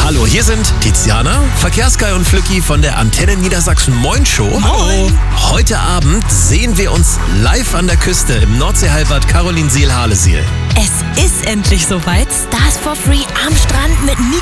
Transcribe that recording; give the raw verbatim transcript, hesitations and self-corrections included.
Hallo, hier sind Tiziana, Verkehrsguy und Flücki von der Antenne Niedersachsen Moin Show. Moin. Heute Abend sehen wir uns live an der Küste im Nordseehalbad Carolinsiel-Harlesiel. Es ist endlich soweit. Stars for Free am Strand mit